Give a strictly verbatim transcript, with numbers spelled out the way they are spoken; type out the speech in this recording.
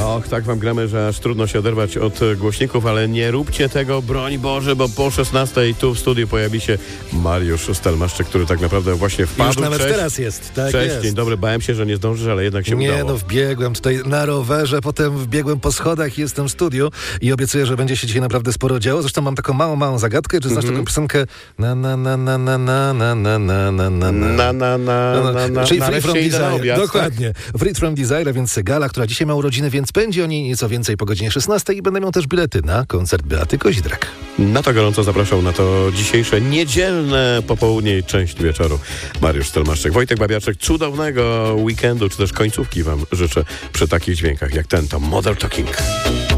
Och, tak wam gramy, że aż trudno się oderwać od głośników, ale nie róbcie tego, broń Boże, bo po szesnastej tu w studiu pojawi się Mariusz Stelmaszczyk, który tak naprawdę właśnie wpadł. Już nawet Cześć. teraz jest. Tak Cześć, jest. dzień dobry. Bałem się, że nie zdążysz, ale jednak się Nie, udało. no wbiegłem tutaj na rowerze, potem wbiegłem po schodach i jestem w studiu i obiecuję, że będzie się dzisiaj naprawdę sporo działo. Zresztą mam taką małą, małą zagadkę. Czy znasz Mhm. taką piosenkę na na na na na na na na na na na Na, na, na, No, na, na, czyli na Free From idę na Desire. obiad, tak? Dokładnie. Free From Desire, więc Gala, która dzisiaj ma urodziny, więc będzie o niej nieco więcej po godzinie szesnastej i będę miał też bilety na koncert Beaty Kozidrak. Na to gorąco zapraszał na to dzisiejsze niedzielne popołudnie i część wieczoru Mariusz Stelmaszczyk. Wojtek Babiaczek, cudownego weekendu, czy też końcówki wam życzę przy takich dźwiękach jak ten, to Mother Talking.